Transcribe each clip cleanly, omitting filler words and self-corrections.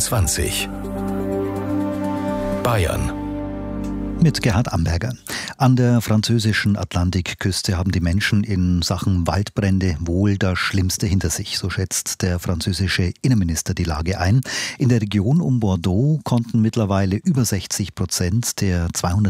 BR24 Bayern. Mit Gerhard Amberger. An der französischen Atlantikküste haben die Menschen in Sachen Waldbrände wohl das Schlimmste hinter sich. So schätzt der französische Innenminister die Lage ein. In der Region um Bordeaux konnten mittlerweile über 60% der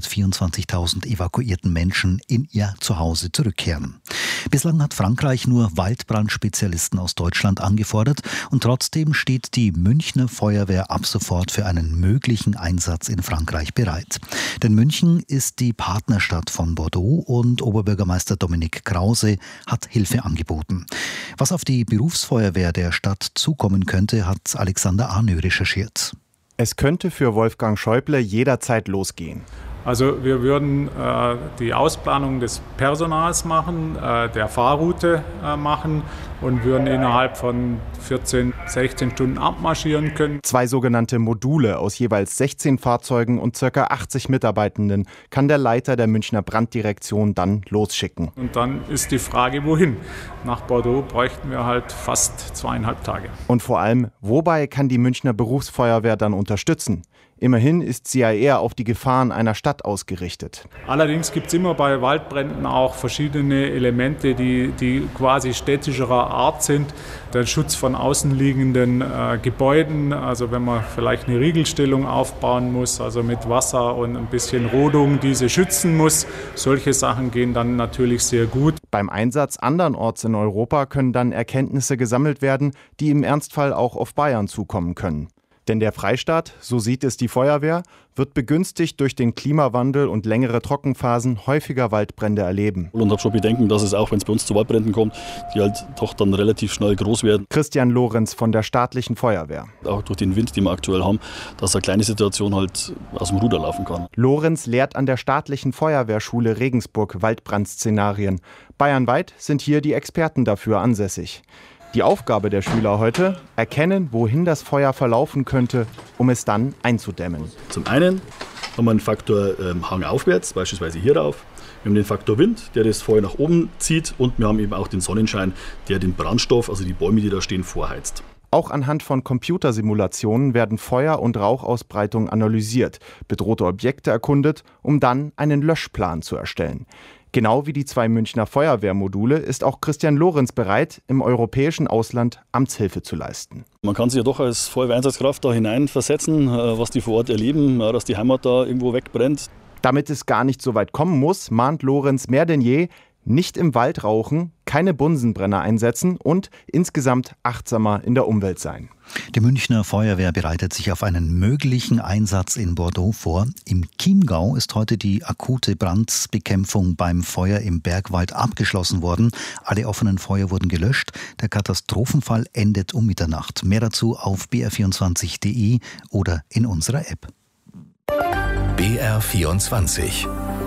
224.000 evakuierten Menschen in ihr Zuhause zurückkehren. Bislang hat Frankreich nur Waldbrandspezialisten aus Deutschland angefordert und trotzdem steht die Münchner Feuerwehr ab sofort für einen möglichen Einsatz in Frankreich bereit. Denn München ist die Partnerstadt von Bordeaux und Oberbürgermeister Dominik Krause hat Hilfe angeboten. Was auf die Berufsfeuerwehr der Stadt zukommen könnte, hat Alexander Arnö recherchiert. Es könnte für Wolfgang Schäuble jederzeit losgehen. Also wir würden die Ausplanung des Personals machen, der Fahrroute machen und würden innerhalb von 14, 16 Stunden abmarschieren können. 2 sogenannte Module aus jeweils 16 Fahrzeugen und ca. 80 Mitarbeitenden kann der Leiter der Münchner Branddirektion dann losschicken. Und dann ist die Frage, wohin? Nach Bordeaux bräuchten wir halt fast 2,5 Tage. Und vor allem, wobei kann die Münchner Berufsfeuerwehr dann unterstützen? Immerhin ist sie ja eher auf die Gefahren einer Stadt ausgerichtet. Allerdings gibt es immer bei Waldbränden auch verschiedene Elemente, die quasi städtischerer Art sind. Der Schutz von außenliegenden Gebäuden, also wenn man vielleicht eine Riegelstellung aufbauen muss, also mit Wasser und ein bisschen Rodung diese schützen muss. Solche Sachen gehen dann natürlich sehr gut. Beim Einsatz andernorts in Europa können dann Erkenntnisse gesammelt werden, die im Ernstfall auch auf Bayern zukommen können. Denn der Freistaat, so sieht es die Feuerwehr, wird begünstigt durch den Klimawandel und längere Trockenphasen häufiger Waldbrände erleben. Und habe schon Bedenken, dass es auch, wenn es bei uns zu Waldbränden kommt, die halt doch dann relativ schnell groß werden. Christian Lorenz von der staatlichen Feuerwehr. Auch durch den Wind, den wir aktuell haben, dass eine kleine Situation halt aus dem Ruder laufen kann. Lorenz lehrt an der staatlichen Feuerwehrschule Regensburg Waldbrandszenarien. Bayernweit sind hier die Experten dafür ansässig. Die Aufgabe der Schüler heute: erkennen, wohin das Feuer verlaufen könnte, um es dann einzudämmen. Zum einen haben wir einen Faktor Hang aufwärts, beispielsweise hier rauf. Wir haben den Faktor Wind, der das Feuer nach oben zieht, und wir haben eben auch den Sonnenschein, der den Brandstoff, also die Bäume, die da stehen, vorheizt. Auch anhand von Computersimulationen werden Feuer- und Rauchausbreitung analysiert, bedrohte Objekte erkundet, um dann einen Löschplan zu erstellen. Genau wie die 2 Münchner Feuerwehrmodule ist auch Christian Lorenz bereit, im europäischen Ausland Amtshilfe zu leisten. Man kann sich ja doch als Feuerwehreinsatzkraft da hineinversetzen, was die vor Ort erleben, dass die Heimat da irgendwo wegbrennt. Damit es gar nicht so weit kommen muss, mahnt Lorenz mehr denn je: nicht im Wald rauchen, keine Bunsenbrenner einsetzen und insgesamt achtsamer in der Umwelt sein. Die Münchner Feuerwehr bereitet sich auf einen möglichen Einsatz in Bordeaux vor. Im Chiemgau ist heute die akute Brandbekämpfung beim Feuer im Bergwald abgeschlossen worden. Alle offenen Feuer wurden gelöscht. Der Katastrophenfall endet um Mitternacht. Mehr dazu auf br24.de oder in unserer App. BR24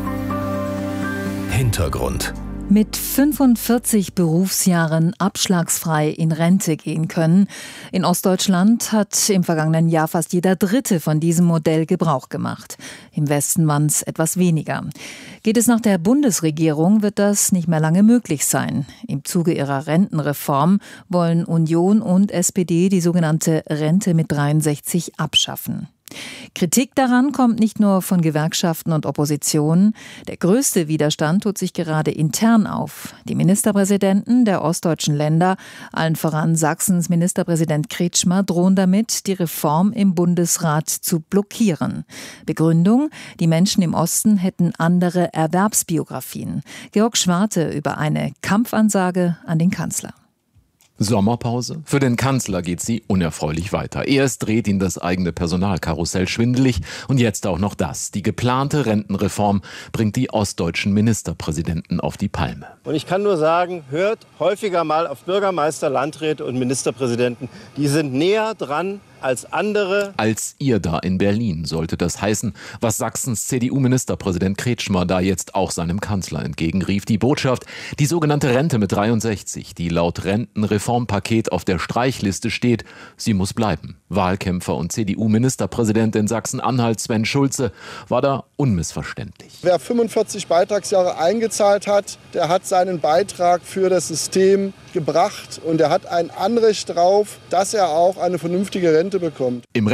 Hintergrund. Mit 45 Berufsjahren abschlagsfrei in Rente gehen können. In Ostdeutschland hat im vergangenen Jahr fast jeder Dritte von diesem Modell Gebrauch gemacht. Im Westen waren es etwas weniger. Geht es nach der Bundesregierung, wird das nicht mehr lange möglich sein. Im Zuge ihrer Rentenreform wollen Union und SPD die sogenannte Rente mit 63 abschaffen. Kritik daran kommt nicht nur von Gewerkschaften und Opposition. Der größte Widerstand tut sich gerade intern auf. Die Ministerpräsidenten der ostdeutschen Länder, allen voran Sachsens Ministerpräsident Kretschmer, drohen damit, die Reform im Bundesrat zu blockieren. Begründung: Die Menschen im Osten hätten andere Erwerbsbiografien. Georg Schwarte über eine Kampfansage an den Kanzler. Sommerpause? Für den Kanzler geht sie unerfreulich weiter. Erst dreht ihn das eigene Personalkarussell schwindelig und jetzt auch noch das. Die geplante Rentenreform bringt die ostdeutschen Ministerpräsidenten auf die Palme. Und ich kann nur sagen, hört häufiger mal auf Bürgermeister, Landräte und Ministerpräsidenten. Die sind näher dran als andere. Als ihr da in Berlin, sollte das heißen, was Sachsens CDU-Ministerpräsident Kretschmer da jetzt auch seinem Kanzler entgegenrief. Die Botschaft: die sogenannte Rente mit 63, die laut Rentenreformpaket auf der Streichliste steht, sie muss bleiben. Wahlkämpfer und CDU-Ministerpräsident in Sachsen-Anhalt Sven Schulze war da unmissverständlich. Wer 45 Beitragsjahre eingezahlt hat, der hat seinen Beitrag für das System gebracht und er hat ein Anrecht darauf, dass er auch eine vernünftige Rente bekommt. Im